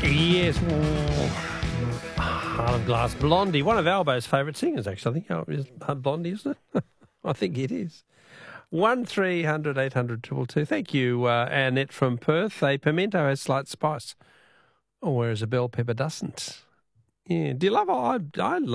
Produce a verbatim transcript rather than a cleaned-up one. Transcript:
Yes. Oh, Heart of Glass. Blondie, one of Albo's favourite singers, actually. I think oh, is Blondie, isn't it? I think it is. One three hundred eight hundred two two. Thank you, uh, Annette from Perth. A pimento has slight spice, oh, whereas a bell pepper doesn't. Yeah. Do you love? I I love.